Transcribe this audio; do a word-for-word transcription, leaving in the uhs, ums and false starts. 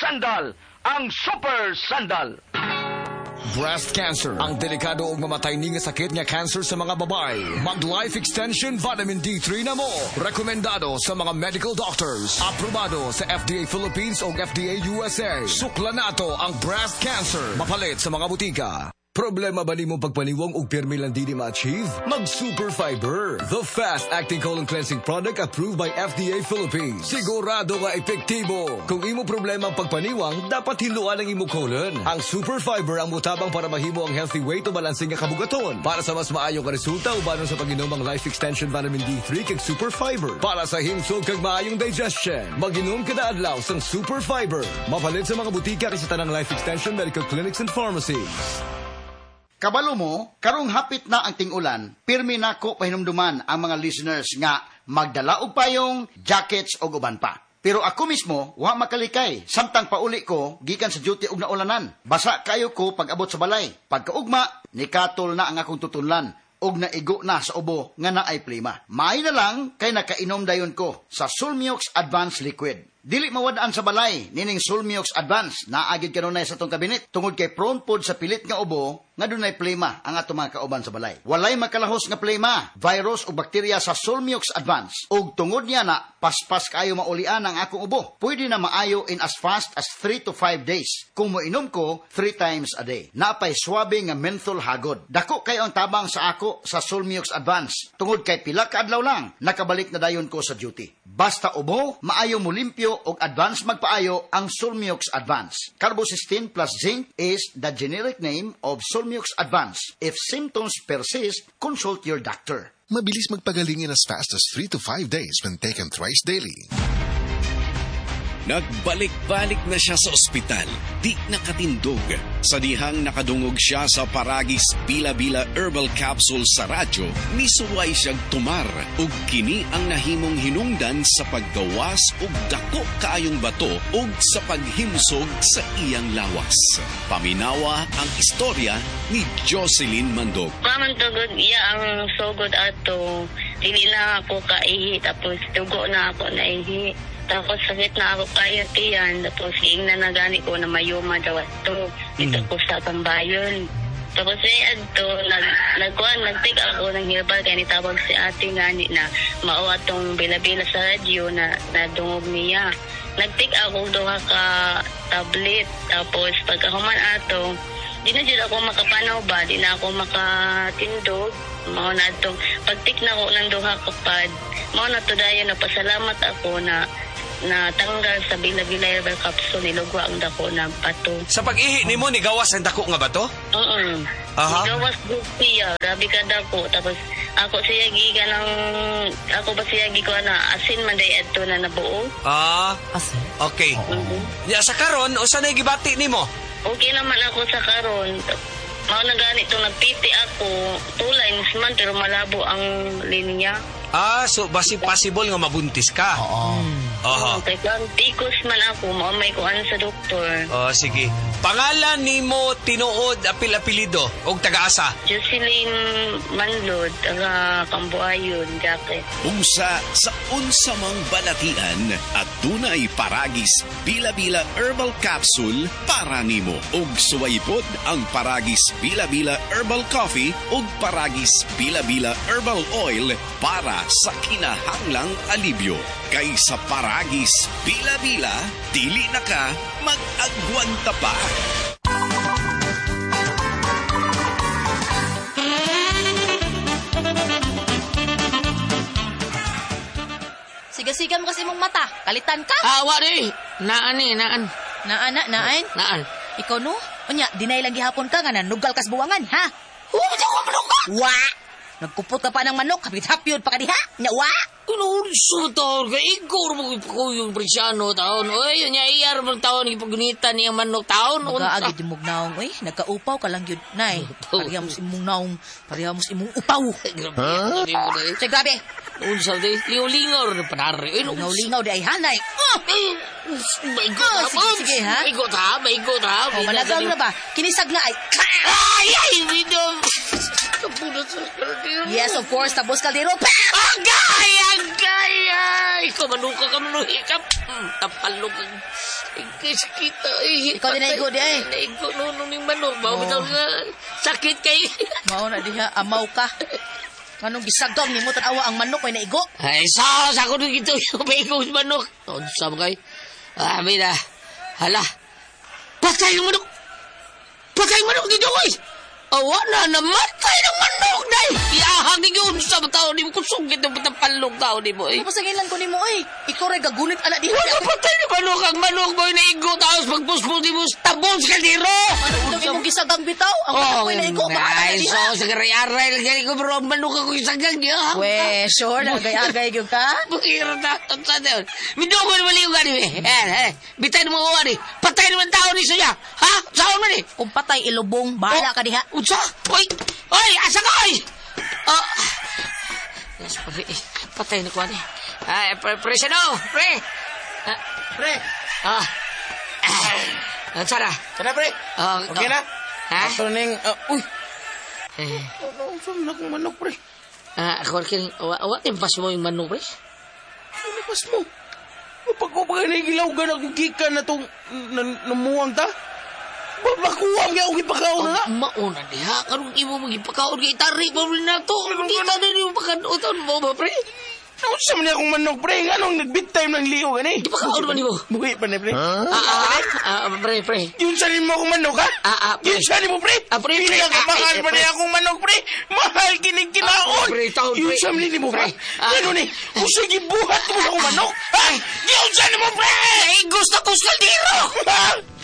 sandal, ang Super Sandal. Breast cancer, ang delikado ug mamatay ni nga sakit nga cancer sa mga babae. Mag Life Extension Vitamin D three na mo. Rekomendado sa mga medical doctors. Aprobado sa F D A Philippines ug F D A U S A. Sukla nato ang breast cancer. Mapalit sa mga butika. Problema ba ni mong pagpaniwang ug pirmi lang di ma-achieve? Mag Super Fiber, the fast-acting colon cleansing product approved by F D A Philippines. Sigurado nga epektibo. Kung imo problema ang pagpaniwang, dapat hiluan ang imo colon. Ang Super Fiber ang mutabang para mahimo ang healthy weight o balansing nga kabugaton. Para sa mas maayo nga resulta ubanon sa pag-inom ang Life Extension Vitamin D three kag Super Fiber. Para sa himsog kag maayong digestion, mag-inom kada adlaw sang Super Fiber. Mapalit sa mga butika kay sa tanang Life Extension Medical Clinics and Pharmacies. Kabalo mo, karong hapit na ang ting-ulan, pirmi nako pahinumduman ang mga listeners nga magdala og payong, jackets o uban pa. Pero ako mismo, wa makalikay, samtang pauli ko, gikan sa duty og naulanan. Basa kayo ko pag abot sa balay. Pagkaugma, nikatol na ang akong tutunlan, og naigo na sa ubo nga naay plima. Maay na lang kay nakainom dayon ko sa Sulmiox Advanced Liquid. Dili mawadaan sa balay, nining Sulmiox Advance, naagid kanunay sa tong kabinet, tungod kay prone pod sa pilit nga ubo, nga dunay plema ang ato mga kauban sa balay. Walay makalahos nga plema, virus o bakterya sa Sulmiox Advance. Ug tungod niya na, paspas kayo maulian ang akong ubo. Pwede na maayo in as fast as three to five days. Kung moinom ko, three times a day. Napay swabe nga menthol hagod. Dako kayo ang tabang sa ako sa Sulmiox Advance. Tungod kay pila ka adlaw lang, nakabalik na dayon ko sa duty. Basta ubo, maayo mo limpyo og advance magpaayo ang Sulmiox Advance. Carbocysteine plus zinc is the generic name of Sulmiox Advance. If symptoms persist, consult your doctor. Mabilis magpagaling in as fast as three to five days when taken thrice daily. Nagbalik-balik na siya sa ospital, di nakatindog. Sa dihang nakadungog siya sa Paragis Bila-Bila Herbal Capsule sa radyo, misuway siyang tumar ug kini ang nahimong hinungdan sa paggawas ug dako kaayong bato ug sa paghimsog sa iyang lawas. Paminawa ang istorya ni Jocelyn Mandog. Paman tugod iya ang sugod ato, dili na ako kaihi tapos tugo na ako naihi. Tapos sakit na ako kayo tiyan. Tapos iing na nagani ko na mayuma daw ito. Dito ko sa Pambayon. Tapos ay adto, nag, nagkuhan, nagtig ako ng herbal kaya nitawag si ate ngani na mao atong bila-bila sa radyo na nadungog niya. Nagtig ako doha ka tablet. Tapos pagkahuman ato, di na dyan ako makapanaw ba? Di na ako makatindog. Mao na itong pagtik na ko ng duha kapad. Mao na to dayo na pasalamat ako na na tanggal sa Bila-Bila Herbal Capsule nilugwa ang dako na bato. Sa pag-ihi nimo ni gawas ang dako nga bato? Oo. Aha. Gawas siya, grabe ka dako. Tapos ako siya giga ng ako ba siya giga na asin man day adto na nabuo. Ah, asin. Okay. Mm-hmm. Ya sa karon usa na gibati nimo? Okay naman ako sa karon. Mao na ganito nagpiti ako, two lines man pero malabo ang linya. Ah, so basi possible nga mabuntis ka. Oo. Aha. Okay, kung tikos man ako, maumay ko ano sa doktor. Oh, sige. Pangalan nimo tinuod apil-apelido og taga-asa? Jocelyn Manlod, taga Cambuayon, Jacket. Unsa sa unsa mang balatian at dunay Paragis Bila-Bila Herbal Capsule para nimo. Ug suwaypod ang Paragis Bila-Bila Herbal Coffee ug Paragis Bila-Bila Herbal Oil para sa kinahanglang alibyo. Kay sa Paragis Bila-Bila, dili na ka mag-agwanta pa. Siga-siga mo kasi mong mata. Kalitan ka. Awa di. Naan ni, naan. Naan na, naan? Naan. Ikaw no? Unya, dinay lang gihapon ka nga nanugal kas buwangan, ha? Huwag sa ko manok ka. Wa! Nagkupot ka pa ng manok, kapit-hapyod pa ka diha. Nya, wa! Ano, so taon ka. Ikaw mo ko yung presyano taon. Uy, yun niya iyar mong taon. Ipagunitan niyang manok taon. Nag-aagid yung mong naong. Uy, nagka-upaw ka lang yun, nay. Pariha mo si imong naong. Pariha mo si imong upaw. Ha? Say, grabe. Unsa di? Lingaw-lingaw na panari. Lingaw-lingaw di ay hanay. Oh! Baigot ha, sige, sige, ha? Baigot ha, baigot ha. O, malagang na ba? Kinisag na ay... Ay, ay, video. Kabulat sa kaldero. Yes, of course, tabos kaldero. Agay! Agay! Ay! Ikaw manuka ka manuhikap. Hmm, tapalog ang... Ikis kita eh. Ikaw din naigo di ay. Naigo nunong yung manok. Bawa Oh. daw nga sakit kay... Mao na diha, amaw ka. Anong gisagdong ni mo tanawa ang manok may naigo? Ay, sos ako nung ito yung baigo sa manok. O, sama kayo. Ah, may na. Hala. Patay yung manok. Patay yung manok dito ko eh. Awa na, namatay ng manok na eh. Iahang ni yun sa tao ni mo. Kusugit ng patapalong tao ni mo eh. Papasangilan ko ni mo eh. Ikaw rin gagunit ala diha. Wala patay ni manok ang manok mo na igo. Tapos pagpuspos ni mo tabon sa kaldero. Ano ito imong gisagang bitaw? Ang manok may naigo. Baka ay, na so, diha. sa garay-aray lang ko bro, ang manok ako isagang niya. We, sure, nagay-agay yung ka? Bukira na, sa doon. Mindogo naman yung gani eh. Eh, eh, bitay naman ko gani. Patay naman tao ni siya. Ha? Saan man eh? Kung patay ilubong, bahala ka diha. Utsa? Oy! Oy! Asa ka, oy! Oh. Yes, pre. Patay na ko, ani. Ay, pre, pre, siya no! Pre! Ah, Pre, ah. Ah, sana? sana pre. Ah, Okay ah. na? Ha? Ito ning, uh, uy, Eh, ano, saan na kong manok pre? ah, ako rin, awa, awa, timpas mo yung manok, pre. Lupas mo. Kapag ko pa na gilawgan akong gikan na itong namuwang ta, bakuwang niya akong ipakaw na na. Mauna diha, karong imo magipakaon kay Tari, pabli na to. Hindi ka na yung pakanutan mo ba, pre? Ano sa man akong manok pre? Anong nag-bit time ng liyo gani? Ipakaon man mo. Buhi pa na pre. Ah, ah, ah, pre, pre. Yung sanin mo akong manok ha? Ah, ah, pre. Yung sanin mo pre? Ah, pre, pre. Pinagkamahal Ah, pa pre. niya akong manok pre. Mahal kinig kinaon. Ah, pre, taon, pre. Yung sanin mo pre? Pre. Ah. Ano ni? Usay gibuhat mo akong manok? Ha? Yung sanin mo pre? Ay, gusto ko sa diro! Ha?